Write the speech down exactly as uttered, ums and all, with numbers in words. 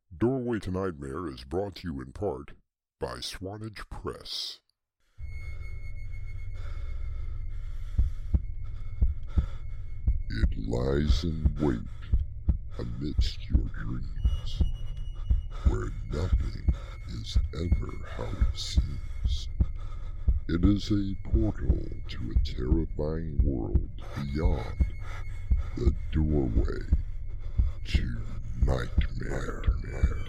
Doorway to Nightmare is brought to you in part by Swanage Press. It lies in wait amidst your dreams, where nothing is ever how it seems. It is a portal to a terrifying world beyond the doorway to nightmare.